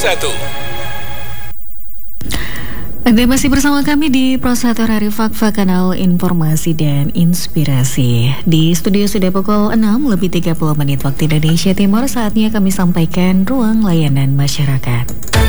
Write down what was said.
Anda masih bersama kami di Prosator Hari Fakfa, kanal informasi dan inspirasi. Di studio sudah pukul 6:30 waktu Indonesia Timur. Saatnya kami sampaikan ruang layanan masyarakat.